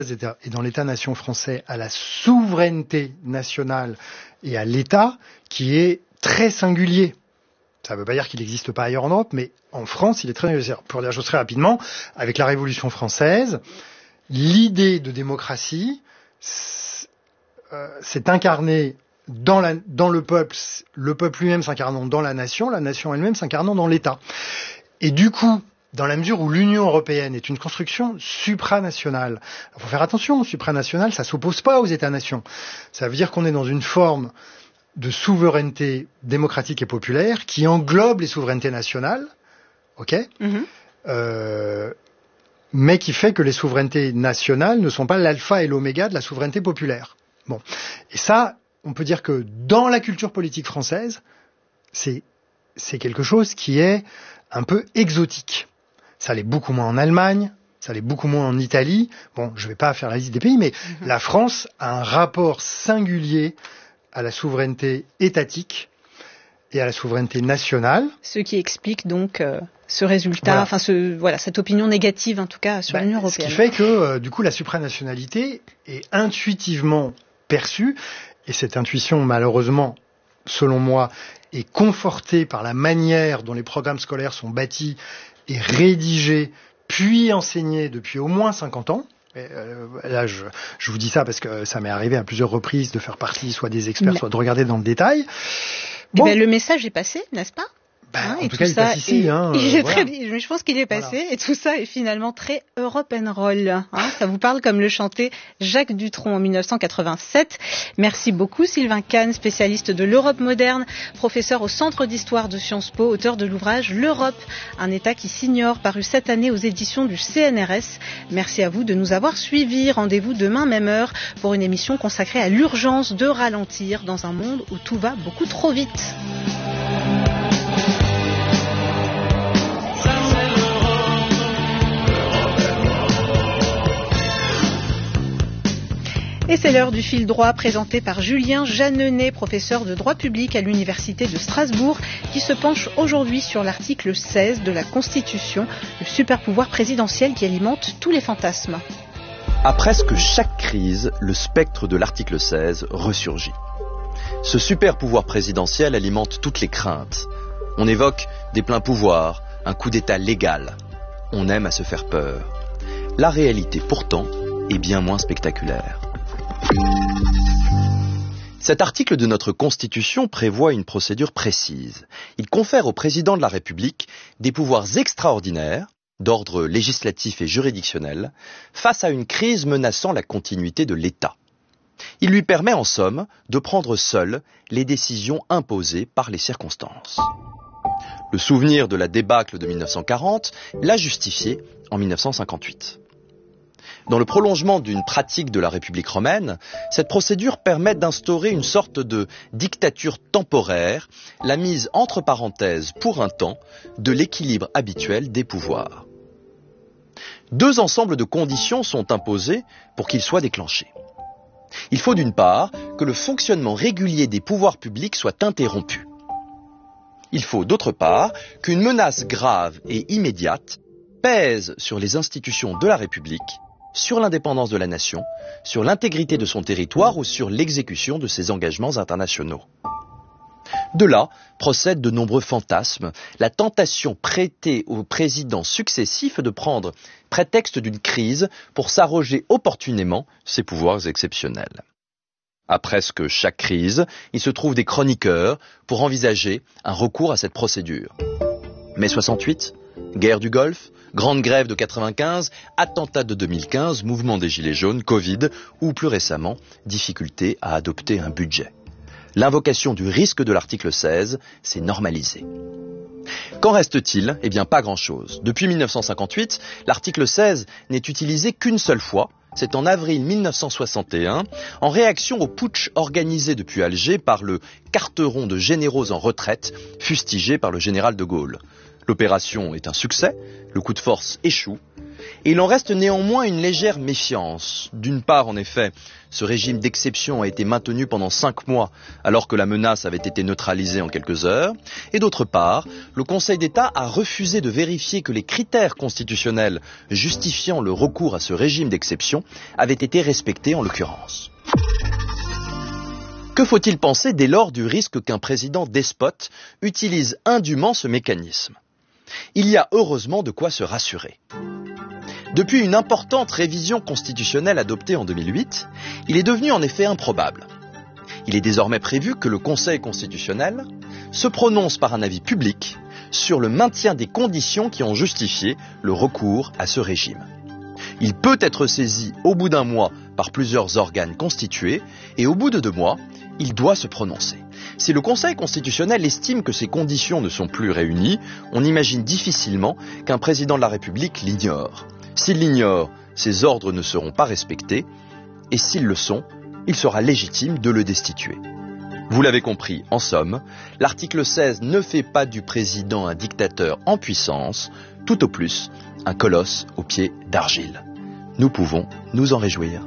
et dans l'État-nation français à la souveraineté nationale et à l'État qui est très singulier. Ça ne veut pas dire qu'il n'existe pas ailleurs en Europe, mais en France, il est très singulier. Pour dire la chose très rapidement, avec la Révolution française, l'idée de démocratie s'est incarnée dans le peuple lui-même s'incarnant dans la nation elle-même s'incarnant dans l'État. Et du coup, dans la mesure où l'Union européenne est une construction supranationale. Il faut faire attention, supranationale, ça s'oppose pas aux États-nations. Ça veut dire qu'on est dans une forme de souveraineté démocratique et populaire qui englobe les souverainetés nationales, ok, mais qui fait que les souverainetés nationales ne sont pas l'alpha et l'oméga de la souveraineté populaire. Bon, et ça, on peut dire que dans la culture politique française, c'est quelque chose qui est un peu exotique. Ça l'est beaucoup moins en Allemagne, ça l'est beaucoup moins en Italie. Bon, je ne vais pas faire la liste des pays, mais la France a un rapport singulier à la souveraineté étatique et à la souveraineté nationale. Ce qui explique donc ce résultat, cette opinion négative en tout cas sur l'Union européenne. Ce qui fait que du coup la supranationalité est intuitivement perçue, et cette intuition malheureusement, selon moi, est confortée par la manière dont les programmes scolaires sont bâtis et rédigé, puis enseigné depuis au moins 50 ans. Et là, je vous dis ça parce que ça m'est arrivé à plusieurs reprises de faire partie soit des experts, soit de regarder dans le détail. Bon. Le message est passé, n'est-ce pas ? En tout cas, il passe ici. Je pense qu'il est passé, et tout ça est finalement très Europenroll. Ça vous parle comme le chantait Jacques Dutronc en 1987. Merci beaucoup Sylvain Kahn, spécialiste de l'Europe moderne, professeur au Centre d'Histoire de Sciences Po, auteur de l'ouvrage L'Europe, un État qui s'ignore, paru cette année aux éditions du CNRS. Merci à vous de nous avoir suivis. Rendez-vous demain, même heure, pour une émission consacrée à l'urgence de ralentir dans un monde où tout va beaucoup trop vite. Et c'est l'heure du fil droit présenté par Julien Jeanneney, professeur de droit public à l'Université de Strasbourg, qui se penche aujourd'hui sur l'article 16 de la Constitution, le super-pouvoir présidentiel qui alimente tous les fantasmes. À presque chaque crise, le spectre de l'article 16 ressurgit. Ce super-pouvoir présidentiel alimente toutes les craintes. On évoque des pleins pouvoirs, un coup d'État légal. On aime à se faire peur. La réalité, pourtant, est bien moins spectaculaire. Cet article de notre Constitution prévoit une procédure précise. Il confère au président de la République des pouvoirs extraordinaires, d'ordre législatif et juridictionnel, face à une crise menaçant la continuité de l'État. Il lui permet en somme de prendre seul les décisions imposées par les circonstances. Le souvenir de la débâcle de 1940 l'a justifié en 1958. Dans le prolongement d'une pratique de la République romaine, cette procédure permet d'instaurer une sorte de dictature temporaire, la mise entre parenthèses pour un temps de l'équilibre habituel des pouvoirs. Deux ensembles de conditions sont imposés pour qu'il soit déclenché. Il faut d'une part que le fonctionnement régulier des pouvoirs publics soit interrompu. Il faut d'autre part qu'une menace grave et immédiate pèse sur les institutions de la République, sur l'indépendance de la nation, sur l'intégrité de son territoire ou sur l'exécution de ses engagements internationaux. De là procèdent de nombreux fantasmes, la tentation prêtée aux présidents successifs de prendre prétexte d'une crise pour s'arroger opportunément ses pouvoirs exceptionnels. À presque chaque crise, il se trouve des chroniqueurs pour envisager un recours à cette procédure. Mai 68, guerre du Golfe, grande grève de 95, attentat de 2015, mouvement des Gilets jaunes, Covid ou plus récemment, difficulté à adopter un budget. L'invocation du risque de l'article 16 s'est normalisée. Qu'en reste-t-il ? Eh bien, pas grand-chose. Depuis 1958, l'article 16 n'est utilisé qu'une seule fois. C'est en avril 1961, en réaction au putsch organisé depuis Alger par le carteron de généraux en retraite, fustigé par le général de Gaulle. L'opération est un succès, le coup de force échoue, Et il en reste néanmoins une légère méfiance. D'une part, en effet, ce régime d'exception a été maintenu pendant 5 mois, alors que la menace avait été neutralisée en quelques heures. Et d'autre part, le Conseil d'État a refusé de vérifier que les critères constitutionnels justifiant le recours à ce régime d'exception avaient été respectés en l'occurrence. Que faut-il penser dès lors du risque qu'un président despote utilise indûment ce mécanisme ? Il y a heureusement de quoi se rassurer. Depuis une importante révision constitutionnelle adoptée en 2008, il est devenu en effet improbable. Il est désormais prévu que le Conseil constitutionnel se prononce par un avis public sur le maintien des conditions qui ont justifié le recours à ce régime. Il peut être saisi au bout d'un mois par plusieurs organes constitués et au bout de 2 mois, il doit se prononcer. Si le Conseil constitutionnel estime que ces conditions ne sont plus réunies, on imagine difficilement qu'un président de la République l'ignore. S'il l'ignore, ses ordres ne seront pas respectés, et s'ils le sont, il sera légitime de le destituer. Vous l'avez compris, en somme, l'article 16 ne fait pas du président un dictateur en puissance, tout au plus un colosse aux pieds d'argile. Nous pouvons nous en réjouir.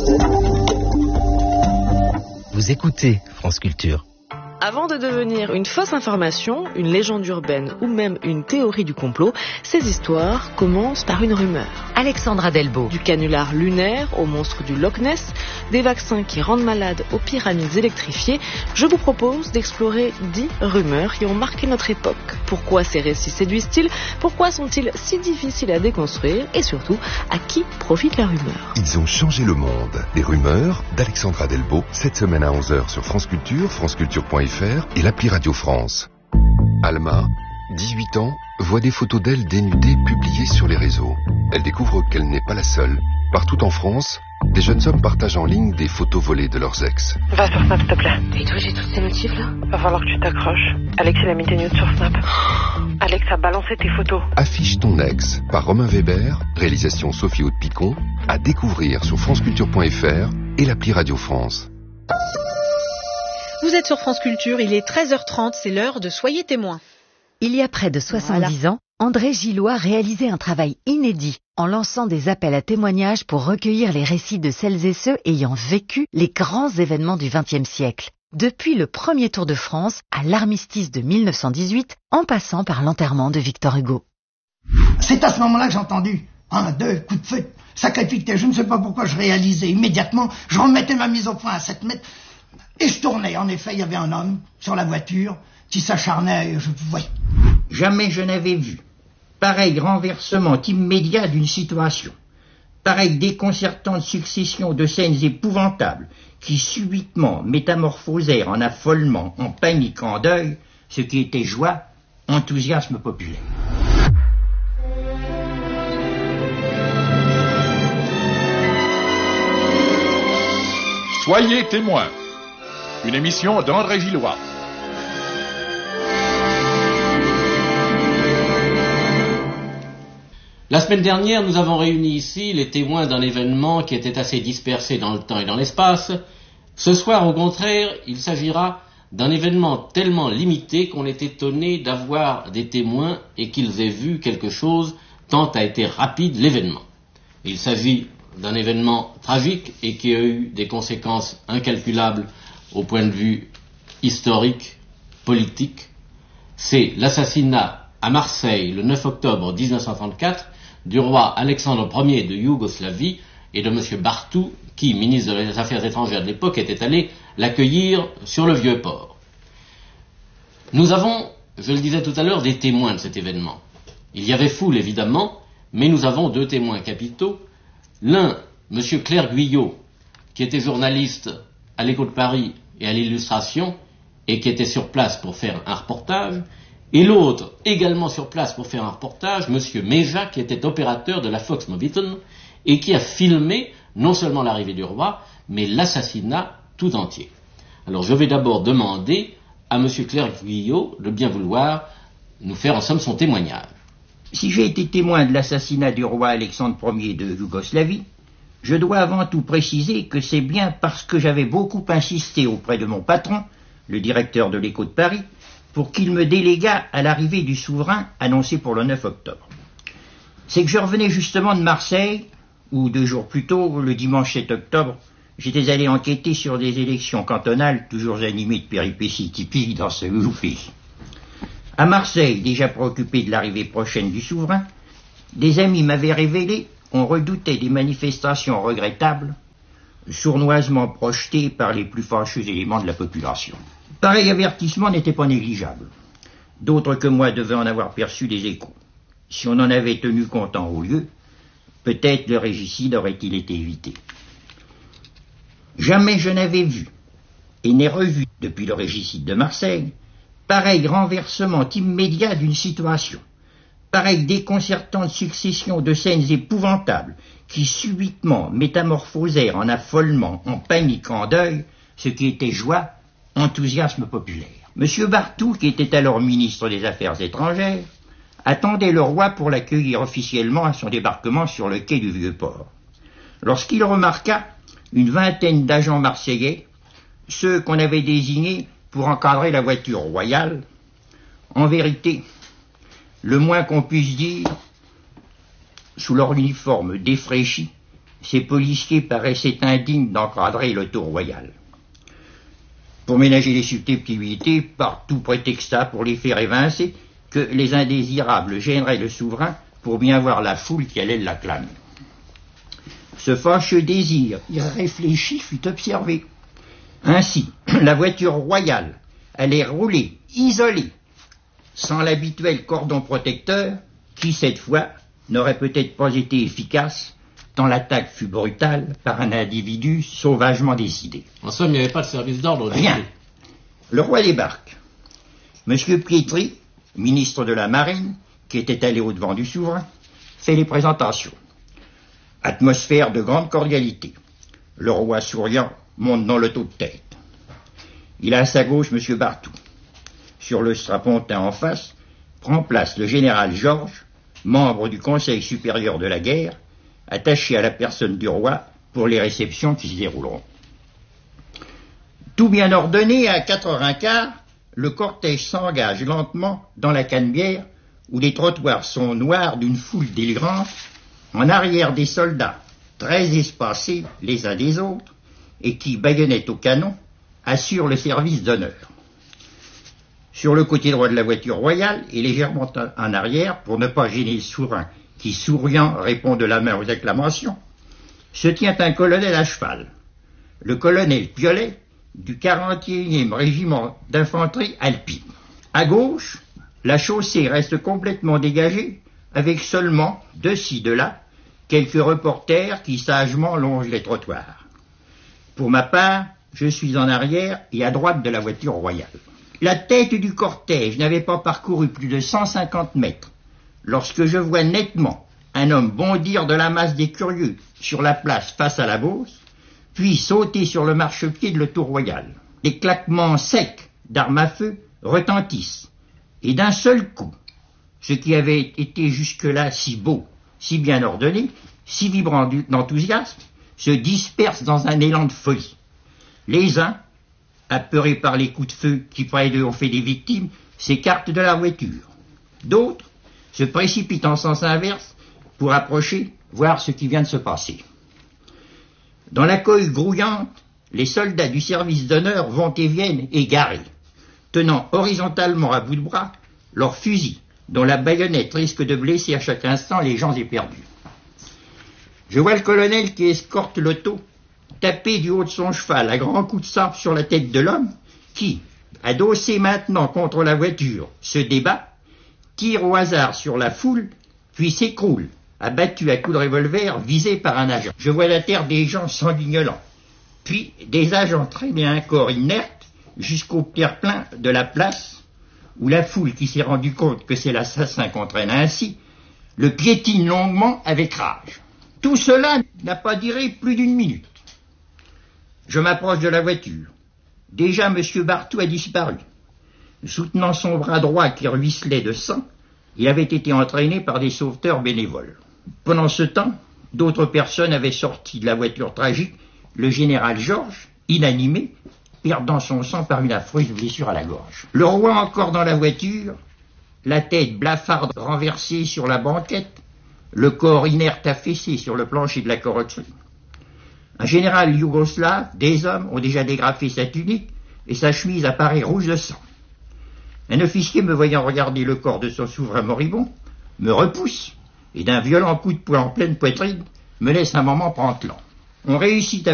Vous écoutez France Culture. Avant de devenir une fausse information, une légende urbaine ou même une théorie du complot, ces histoires commencent par une rumeur. Alexandra Delbo. Du canular lunaire au monstre du Loch Ness, des vaccins qui rendent malades aux pyramides électrifiées, je vous propose d'explorer 10 rumeurs qui ont marqué notre époque. Pourquoi ces récits séduisent-ils ? Pourquoi sont-ils si difficiles à déconstruire ? Et surtout, à qui profite la rumeur ? Ils ont changé le monde. Les rumeurs d'Alexandra Delbo, cette semaine à 11h sur France Culture, franceculture.fr et l'appli Radio France. Alma, 18 ans, voit des photos d'elle dénudée publiées sur les réseaux. Elle découvre qu'elle n'est pas la seule. Partout en France, des jeunes hommes partagent en ligne des photos volées de leurs ex. Va sur Snap, s'il te plaît. Et toi, j'ai toutes ces notifs là ? Va falloir que tu t'accroches. Alex, il a mis tes nudes sur Snap. Alex a balancé tes photos. Affiche ton ex par Romain Weber, réalisation Sophie Haute-Picon, à découvrir sur franceculture.fr et l'appli Radio France. Vous êtes sur France Culture, il est 13h30, c'est l'heure de Soyez témoins. Il y a près de 70 ans, André Gillot a réalisé un travail inédit en lançant des appels à témoignages pour recueillir les récits de celles et ceux ayant vécu les grands événements du XXe siècle. Depuis le premier Tour de France à l'armistice de 1918, en passant par l'enterrement de Victor Hugo. C'est à ce moment-là que j'ai entendu 1, 2, coup de feu, sacrifice. Je ne sais pas pourquoi je réalisais immédiatement, je remettais ma mise au point à 7 mètres. Et je tournais, en effet, il y avait un homme sur la voiture qui s'acharnait, Jamais je n'avais vu pareil renversement immédiat d'une situation, pareille déconcertante succession de scènes épouvantables qui subitement métamorphosèrent en affolement, en panique, en deuil, ce qui était joie, enthousiasme populaire. Soyez témoins. Une émission d'André Gillois. La semaine dernière, nous avons réuni ici les témoins d'un événement qui était assez dispersé dans le temps et dans l'espace. Ce soir, au contraire, il s'agira d'un événement tellement limité qu'on est étonné d'avoir des témoins et qu'ils aient vu quelque chose tant a été rapide l'événement. Il s'agit d'un événement tragique et qui a eu des conséquences incalculables au point de vue historique, politique. C'est l'assassinat à Marseille le 9 octobre 1934 du roi Alexandre Ier de Yougoslavie et de M. Bartu, qui, ministre des Affaires étrangères de l'époque, était allé l'accueillir sur le Vieux-Port. Nous avons, je le disais tout à l'heure, des témoins de cet événement. Il y avait foule, évidemment, mais nous avons 2 témoins capitaux. L'un, M. Claire Guyot, qui était journaliste à l'Écho de Paris et à l'Illustration, et qui était sur place pour faire un reportage, et l'autre, également sur place pour faire un reportage, M. Méja, qui était opérateur de la Fox Mobiton, et qui a filmé non seulement l'arrivée du roi, mais l'assassinat tout entier. Alors je vais d'abord demander à M. Claire Guyot de bien vouloir nous faire en somme son témoignage. Si j'ai été témoin de l'assassinat du roi Alexandre Ier de Yougoslavie, je dois avant tout préciser que c'est bien parce que j'avais beaucoup insisté auprès de mon patron, le directeur de l'Écho de Paris, pour qu'il me déléguât à l'arrivée du souverain annoncé pour le 9 octobre. c'est que je revenais justement de Marseille, où 2 jours plus tôt, le dimanche 7 octobre, j'étais allé enquêter sur des élections cantonales, toujours animées de péripéties typiques dans ce pays. À Marseille, déjà préoccupé de l'arrivée prochaine du souverain, des amis m'avaient révélé qu'on redoutait des manifestations regrettables, sournoisement projetées par les plus fâcheux éléments de la population. Pareil avertissement n'était pas négligeable. D'autres que moi devaient en avoir perçu des échos. Si on en avait tenu compte en haut lieu, peut-être le régicide aurait-il été évité. Jamais je n'avais vu, et n'ai revu depuis le régicide de Marseille, pareil renversement immédiat d'une situation, pareille déconcertante succession de scènes épouvantables qui subitement métamorphosèrent en affolement, en panique, en deuil, ce qui était joie, enthousiasme populaire. M. Barthou, qui était alors ministre des Affaires étrangères, attendait le roi pour l'accueillir officiellement à son débarquement sur le quai du Vieux-Port. Lorsqu'il remarqua une vingtaine d'agents marseillais, ceux qu'on avait désignés pour encadrer la voiture royale, en vérité, le moins qu'on puisse dire, sous leur uniforme défraîchi, ces policiers paraissaient indignes d'encadrer le tour royal. Pour ménager les susceptibilités, Barthou prétexta pour les faire évincer que les indésirables gêneraient le souverain pour bien voir la foule qui allait l'acclamer. Ce fâcheux désir irréfléchi fut observé. Ainsi, la voiture royale allait rouler, isolée, sans l'habituel cordon protecteur, qui, cette fois, n'aurait peut-être pas été efficace, tant l'attaque fut brutale par un individu sauvagement décidé. En somme, il n'y avait pas de service d'ordre. Rien. Le roi débarque. Monsieur Pietri, ministre de la Marine, qui était allé au-devant du souverain, fait les présentations. Atmosphère de grande cordialité. Le roi souriant monte dans le taux de tête. Il a à sa gauche M. Barthou. Sur le strapontin en face, prend place le général Georges, membre du Conseil supérieur de la guerre, attaché à la personne du roi pour les réceptions qui se dérouleront. Tout bien ordonné, à 4h15, le cortège s'engage lentement dans la Canebière, où les trottoirs sont noirs d'une foule délirante, en arrière des soldats, très espacés les uns des autres, et qui, baïonnettes au canon, assurent le service d'honneur. Sur le côté droit de la voiture royale, et légèrement en arrière, pour ne pas gêner le souverain, qui, souriant, répond de la main aux acclamations, se tient un colonel à cheval, le colonel Piolet, du 41e régiment d'infanterie alpine. À gauche, la chaussée reste complètement dégagée, avec seulement, de ci, de là, quelques reporters qui sagement longent les trottoirs. Pour ma part, je suis en arrière et à droite de la voiture royale. La tête du cortège n'avait pas parcouru plus de 150 mètres, lorsque je vois nettement un homme bondir de la masse des curieux sur la place face à la Beauce, puis sauter sur le marchepied de le tour royal. Les claquements secs d'armes à feu retentissent, et d'un seul coup, ce qui avait été jusque-là si beau, si bien ordonné, si vibrant d'enthousiasme, se disperse dans un élan de folie. Les uns, apeurés par les coups de feu qui près d'eux ont fait des victimes, s'écartent de la voiture. D'autres se précipitent en sens inverse pour approcher, voir ce qui vient de se passer. Dans la cohue grouillante, les soldats du service d'honneur vont et viennent égarés, tenant horizontalement à bout de bras leurs fusils, dont la baïonnette risque de blesser à chaque instant les gens éperdus. Je vois le colonel qui escorte l'auto taper du haut de son cheval à grands coups de sabre sur la tête de l'homme qui, adossé maintenant contre la voiture, se débat, tire au hasard sur la foule, puis s'écroule, abattu à coups de revolver, visé par un agent. Je vois la terre des gens sanguignolants, puis des agents traîner un corps inerte jusqu'au terre-plein de la place, où la foule qui s'est rendue compte que c'est l'assassin qu'on traîne ainsi, le piétine longuement avec rage. Tout cela n'a pas duré plus d'1 minute. Je m'approche de la voiture. Déjà M. Barthou a disparu. Soutenant son bras droit qui ruisselait de sang, il avait été entraîné par des sauveteurs bénévoles. Pendant ce temps, d'autres personnes avaient sorti de la voiture tragique le général Georges, inanimé, perdant son sang par une affreuse blessure à la gorge. Le roi encore dans la voiture, la tête blafarde renversée sur la banquette, le corps inerte affaissé sur le plancher de la carrosserie. Un général yougoslave, des hommes, ont déjà dégrafé sa tunique et sa chemise apparaît rouge de sang. Un officier, me voyant regarder le corps de son souverain moribond, me repousse et d'un violent coup de poing en pleine poitrine me laisse un moment pantelant. On réussit à